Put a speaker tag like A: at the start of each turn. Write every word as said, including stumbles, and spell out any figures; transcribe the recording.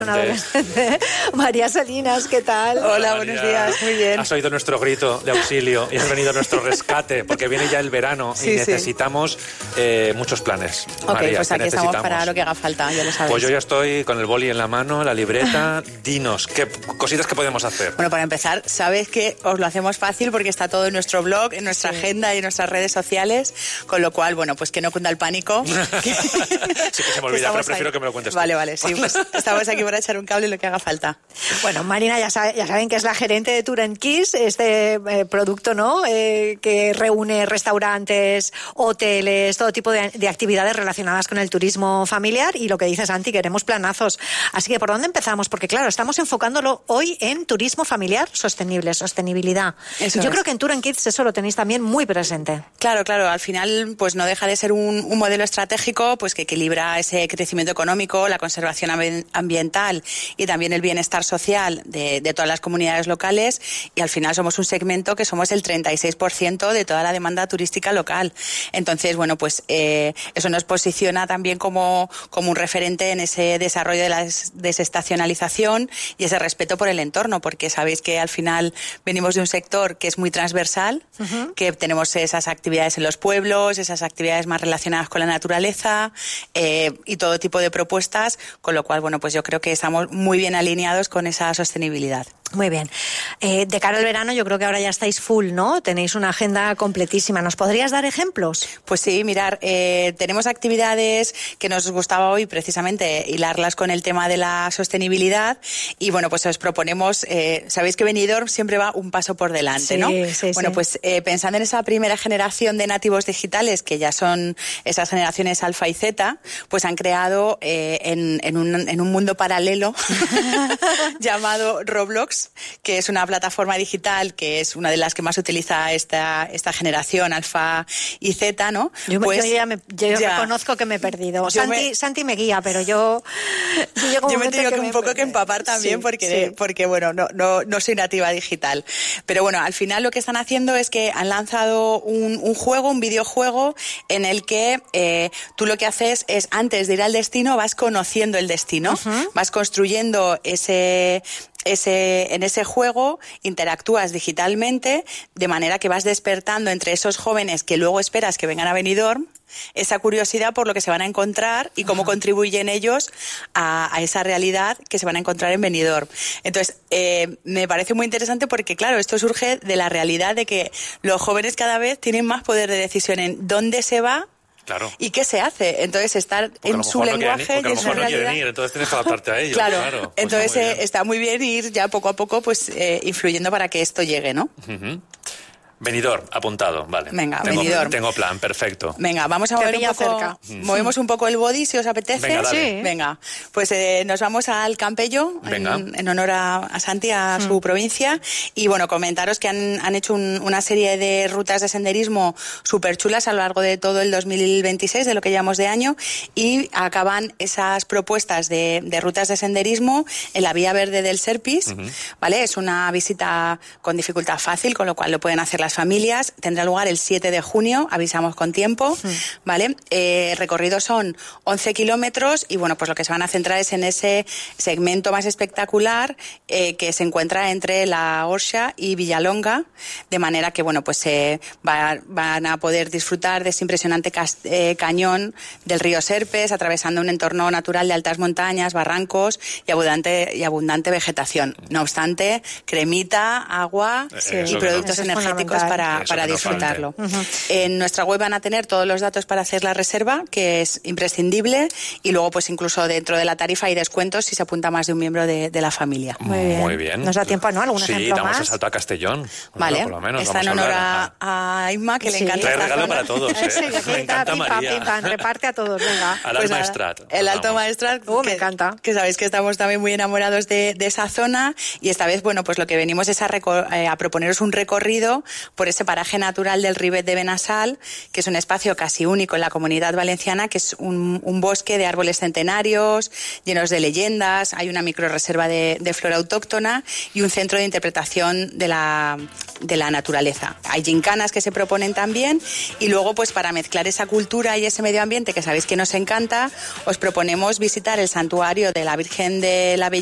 A: De... María Salinas, ¿qué tal?
B: Hola, María, buenos días, muy bien.
C: Has oído nuestro grito de auxilio y has venido a nuestro rescate, porque viene ya el verano sí, y necesitamos sí. eh, muchos planes.
B: Ok,
C: María,
B: pues aquí estamos para lo que haga falta, ya lo sabes.
C: Pues yo ya estoy con el boli en la mano, la libreta. Dinos, ¿qué cositas que podemos hacer?
B: Bueno, para empezar, sabes que os lo hacemos fácil porque está todo en nuestro blog, en nuestra sí. agenda y en nuestras redes sociales, con lo cual, bueno, pues que no cunda el pánico.
C: Sí que se me olvida, pero prefiero ahí. Que me lo cuentes tú.
B: Vale, vale, sí, pues estamos aquí para echar un cable y lo que haga falta.
A: Bueno, Marina, ya, sabe, ya saben que es la gerente de Tour and Kiss, este eh, producto, ¿no? Eh, que reúne restaurantes, hoteles, todo tipo de, de actividades relacionadas con el turismo familiar. Y lo que dice Santi, queremos planazos. Así que, ¿por dónde empezamos? Porque, claro, estamos enfocándolo hoy en turismo familiar sostenible, sostenibilidad. Eso Yo es. creo que en Tour and Kids eso lo tenéis también muy presente.
B: Claro, claro. Al final, pues no deja de ser un, un modelo estratégico pues que equilibra ese crecimiento económico, la conservación ambiental y también el bienestar social de, de todas las comunidades locales, y al final somos un segmento que somos el treinta y seis por ciento de toda la demanda turística local. Entonces, bueno, pues eh, eso nos posiciona también como, como un referente en ese desarrollo de la desestacionalización y ese respeto por el entorno, porque sabéis que al final venimos de un sector que es muy transversal, uh-huh. que tenemos esas actividades en los pueblos, esas actividades más relacionadas con la naturaleza eh, y todo tipo de propuestas, con lo cual, bueno, pues yo creo que estamos muy bien alineados con esa sostenibilidad.
A: Muy bien. Eh, de cara al verano, yo creo que ahora ya estáis full, ¿no? Tenéis una agenda completísima. ¿Nos podrías dar ejemplos?
B: Pues sí, mirar, eh, tenemos actividades que nos gustaba hoy precisamente hilarlas con el tema de la sostenibilidad y, bueno, pues os proponemos, eh, sabéis que Benidorm siempre va un paso por delante,
A: sí,
B: ¿no?
A: Sí,
B: bueno,
A: sí.
B: pues eh, pensando en esa primera generación de nativos digitales, que ya son esas generaciones alfa y zeta, pues han creado eh, en, en, un, en un mundo paralelo llamado Roblox, que es una plataforma digital que es una de las que más utiliza esta, esta generación alfa y zeta, ¿no?
A: Yo,
B: pues,
A: yo ya, me, yo ya reconozco que me he perdido. Santi me, Santi me guía, pero yo...
B: Yo, yo me he tenido que, que un poco que empapar también sí, porque, sí. porque, bueno, no, no, no soy nativa digital. Pero bueno, al final lo que están haciendo es que han lanzado un, un juego, un videojuego, en el que eh, tú lo que haces es, antes de ir al destino, vas conociendo el destino, uh-huh. vas construyendo ese... Ese, en ese juego interactúas digitalmente de manera que vas despertando entre esos jóvenes que luego esperas que vengan a Benidorm esa curiosidad por lo que se van a encontrar y cómo Ajá. contribuyen ellos a, a esa realidad que se van a encontrar en Benidorm. Entonces, eh, me parece muy interesante porque, claro, esto surge de la realidad de que los jóvenes cada vez tienen más poder de decisión en dónde se va.
C: Claro.
B: ¿Y qué se hace? Entonces, estar en su
C: no
B: lenguaje
C: quieren,
B: y en su
C: no
B: realidad.
C: Ir, entonces tienes que adaptarte a ellos.
B: Claro,
C: claro. Pues
B: entonces
C: está muy,
B: eh, está muy bien ir ya poco a poco pues eh, influyendo para que esto llegue, ¿no?
C: Uh-huh. Benidorm, apuntado, vale.
B: Venga,
C: tengo,
B: Benidorm.
C: Tengo plan, perfecto.
B: Venga, vamos a mover un poco,
A: cerca.
B: movemos un poco el body, si os apetece.
C: Venga, dale.
A: Sí.
B: Venga, pues eh, nos vamos al Campello, en, en honor a, a Santi, a mm. su provincia. Y bueno, comentaros que han, han hecho un, una serie de rutas de senderismo súper chulas a lo largo de todo el dos mil veintiséis, de lo que llevamos de año, y acaban esas propuestas de, de rutas de senderismo en la Vía Verde del Serpis, uh-huh. ¿vale? Es una visita con dificultad fácil, con lo cual lo pueden hacer las familias. Tendrá lugar el siete de junio, avisamos con tiempo, sí. ¿vale? Eh, recorridos son once kilómetros y, bueno, pues lo que se van a centrar es en ese segmento más espectacular eh, que se encuentra entre la Orxa y Villalonga, de manera que, bueno, pues se eh, va, van a poder disfrutar de ese impresionante cas- eh, cañón del río Serpes, atravesando un entorno natural de altas montañas, barrancos y abundante, y abundante vegetación. No obstante, cremita, agua sí, y productos no. energéticos para, para disfrutar. disfrutarlo. Uh-huh. En nuestra web van a tener todos los datos para hacer la reserva, que es imprescindible, y luego pues incluso dentro de la tarifa hay descuentos si se apunta más de un miembro de, de la familia.
A: Muy bien.
C: Muy bien.
A: ¿Nos da tiempo, no? ¿Algún
C: sí,
A: ejemplo
C: damos
A: más?
C: el salto a Castellón.
B: Vale.
C: Bueno, por lo menos,
B: está en honor a, a, a Inma, que sí. le encanta.
C: Trae
B: esta
C: regalo
B: zona.
C: para todos, ¿eh?
A: Sí, aquí
C: me encanta
A: pim,
C: María.
A: Pim, pam, reparte a todos, venga.
C: Al
A: pues
C: Alto Maestrat.
B: El Alto Maestrat.
A: Uh,
B: que,
A: me encanta.
B: Que sabéis que estamos también muy enamorados de, de esa zona, y esta vez, bueno, pues lo que venimos es a, recor- eh, a proponeros un recorrido por ese paraje natural del Rivet de Benassal, que es un espacio casi único en la Comunidad Valenciana, que es un, un bosque de árboles centenarios, llenos de leyendas, hay una microrreserva de, de flora autóctona y un centro de interpretación de la, de la naturaleza. Hay gincanas que se proponen también, y luego, pues para mezclar esa cultura y ese medio ambiente que sabéis que nos encanta, os proponemos visitar el santuario de la Virgen de la Belleza